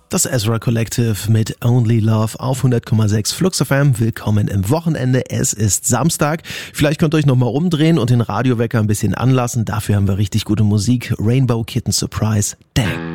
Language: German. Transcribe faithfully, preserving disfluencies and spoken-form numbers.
Das Ezra Collective mit Only Love auf hundert Komma sechs Flux F M. Willkommen im Wochenende. Es ist Samstag. Vielleicht könnt ihr euch nochmal umdrehen und den Radiowecker ein bisschen anlassen. Dafür haben wir richtig gute Musik. Rainbow Kitten Surprise, Dang.